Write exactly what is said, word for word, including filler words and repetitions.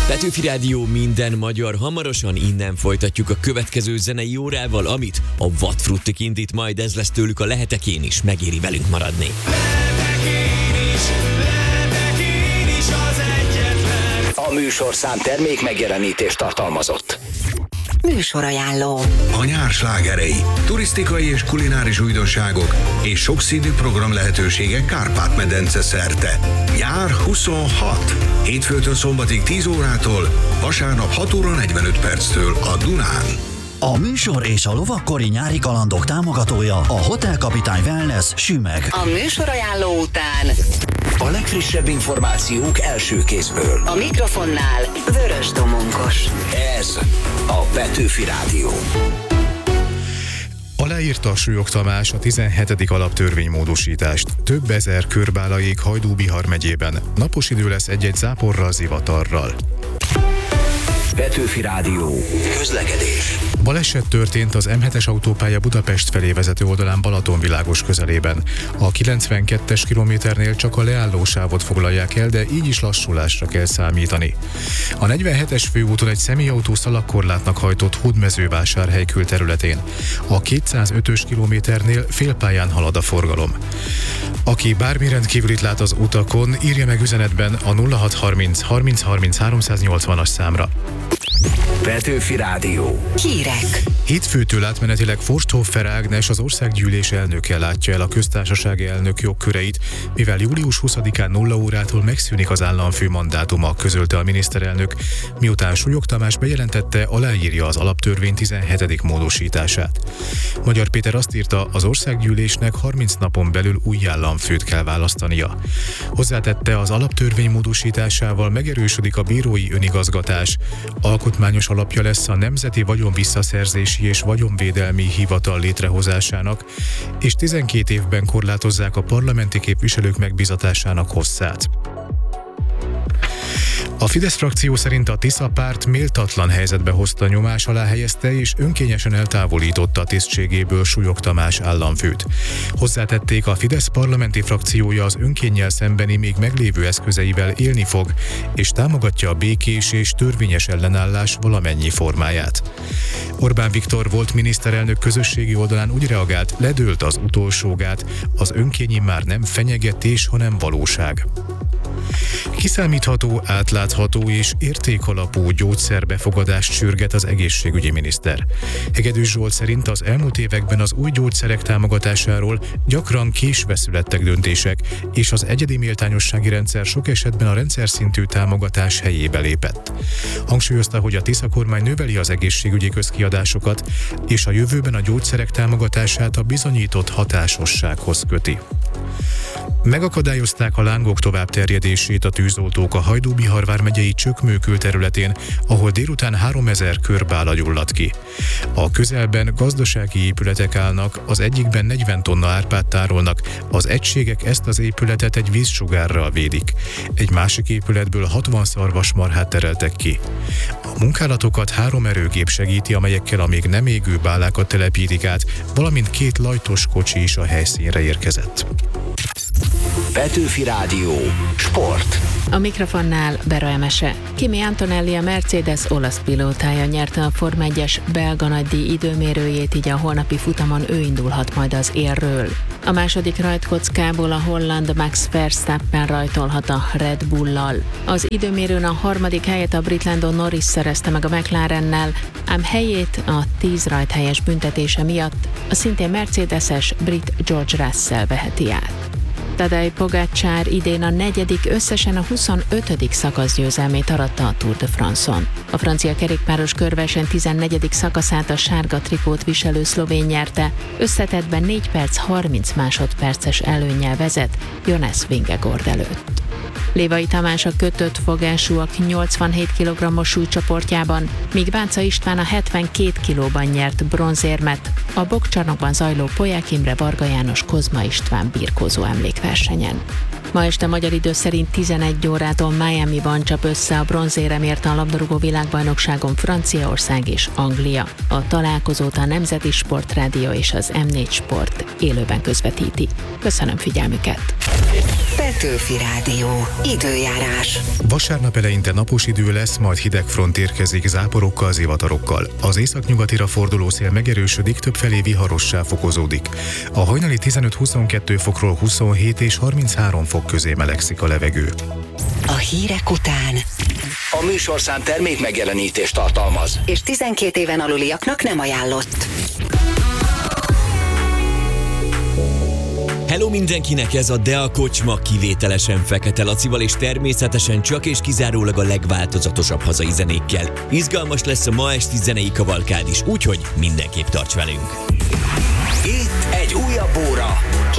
Petőfi Rádió, minden magyar. Hamarosan innen folytatjuk a következő zenei órával, amit a Vadfruttik indít, majd ez lesz tőlük a Lehetek én is, megéri velünk maradni. Lehetek én is, lehetek én is az egyetlen. A műsorszám termék megjelenítést tartalmazott. Műsorajánló. A nyár slágerei, turisztikai és kulináris újdonságok és sokszínű program lehetőségek Kárpát-medence szerte. Nyár huszonhat. Hétfőtől szombatig tíz órától, vasárnap hat óra negyvenöt perctől a Dunán. A műsor és a lovakkori nyári kalandok támogatója a Hotel Kapitány Wellness Sümeg. A műsorajánló után A legfrissebb információk első kézből. a mikrofonnál Vörös Domonkos. Ez a Petőfi Rádió. Aláírta Súlyog Tamás a tizenhetedik alaptörvénymódosítást. Több ezer körbála ég Hajdú-Bihar megyében. Napos idő lesz egy-egy záporral, zivatarral. Petőfi Rádió. Közlekedés. Baleset történt az M hetes autópálya Budapest felé vezető oldalán Balatonvilágos közelében. A kilencvenkettes kilométernél csak a leállósávot foglalják el, de így is lassulásra kell számítani. A negyvenhetes főúton egy személyautó szalagkorlátnak hajtott Hódmezővásárhely külterületén. A kétszázötös kilométernél félpályán halad a forgalom. Aki bármi rendkívülit lát az utakon, írja meg üzenetben a nulla hat harminc harminc harminc háromszáznyolcvanas számra. Petőfi Rádió. Hírek. Hétfőtől átmenetileg Forsthofer Ágnes, az országgyűlés elnöke látja el a köztársasági elnök jogköreit, mivel július huszadikán nulla órától megszűnik az államfő mandátuma, közölte a miniszterelnök, miután Súlyog Tamás bejelentette, aláírja az alaptörvény tizenhetedik módosítását. Magyar Péter azt írta, az országgyűlésnek harminc napon belül új államfőt kell választania. Hozzátette, az alaptörvény módosításával megerősödik a bírói önigazgatás, alkotmányos alapja lesz a Nemzeti Vagyonvisszaszerzési és Vagyonvédelmi Hivatal létrehozásának, és tizenkét évben korlátozzák a parlamenti képviselők megbízatásának hosszát. A Fidesz frakció szerint a Tisza párt méltatlan helyzetbe hozta, nyomás alá helyezte és önkényesen eltávolította tisztségéből Súlyog Tamás államfőt. Hozzátették, a Fidesz parlamenti frakciója az önkénnyel szembeni még meglévő eszközeivel élni fog, és támogatja a békés és törvényes ellenállás valamennyi formáját. Orbán Viktor volt miniszterelnök közösségi oldalán úgy reagált, ledőlt az utolsó gát, az önkényi már nem fenyegetés, hanem valóság. Kiszámítható, átlátható és értékalapú gyógyszerbefogadást sürget az egészségügyi miniszter. Hegedűs Zsolt szerint az elmúlt években az új gyógyszerek támogatásáról gyakran késve születtek döntések, és az egyedi méltányossági rendszer sok esetben a rendszer szintű támogatás helyébe lépett. Hangsúlyozta, hogy a Tisza kormány növeli az egészségügyi közkiadásokat, és a jövőben a gyógyszerek támogatását a bizonyított hatásossághoz köti. Megakadályozták a lángok tovább terjedését a tűzoltók a Hajdú-Bihar vármegyei Csökmő külterületén, ahol délután háromezer körbála gyulladt ki. A közelben gazdasági épületek állnak, az egyikben negyven tonna árpát tárolnak, az egységek ezt az épületet egy vízsugárral védik. Egy másik épületből hatvan szarvasmarhát tereltek ki. A munkálatokat három erőgép segíti, amelyekkel a még nem égő bálákat telepítik át, valamint két lajtos kocsi is a helyszínre érkezett. Petőfi Rádió. Sport. A mikrofonnál Bera Emese. Kimi Antonelli, a Mercedes olasz pilótája nyerte a Forma egyes belga nagydíj időmérőjét, így a holnapi futamon ő indulhat majd az élről. A második rajtkockából a holland Max Verstappen rajtolhat a Red Bull-lal. Az időmérőn a harmadik helyet a brit Lando Norris szerezte meg a McLarennel, ám helyét a tíz rajthelyes büntetése miatt a szintén mercedeses brit George Russell veheti át. Tadej Pogačar idén a negyedik, összesen a huszonötödik szakaszgyőzelmét aratta a Tour de France-on. A francia kerékpáros körverseny tizennegyedik szakaszát a sárga trikót viselő szlovén nyerte, összetettben négy perc harminc másodperces előnnyel vezet Jonas Vingegaard előtt. Lévai Tamás a kötött fogásúak nyolcvanhét kilogrammos súlycsoportjában, míg Bánca István a hetvenkét kilóban nyert bronzérmet a boxcsarnokban zajló Polyák Imre, Varga János, Kozma István birkózó emlékversenyen. Ma este magyar idő szerint tizenegy órától Miamiban csap össze a bronzéremért a labdarúgó világbajnokságon Franciaország és Anglia. A találkozót a Nemzeti Sportrádió és az em négy Sport élőben közvetíti. Köszönöm figyelmüket! Petőfi Rádió. Időjárás. Vasárnap eleinte napos idő lesz, majd hideg front érkezik záporokkal, zivatarokkal. Az északnyugatira forduló szél megerősödik, többfelé viharossá fokozódik. A hajnali tizenöt-huszonkettő fokról huszonhét és harminchárom fok közé melegszik a levegő. A hírek után. A műsorszám termék megjelenítést tartalmaz. És tizenkét éven aluliaknak nem ajánlott. Hello mindenkinek, ez a De a Kocsma kivételesen Fekete Lacival, és természetesen csak és kizárólag a legváltozatosabb hazai zenékkel. Izgalmas lesz a ma esti zenei kavalkád is, úgyhogy mindenképp tarts velünk! Itt egy újabb óra.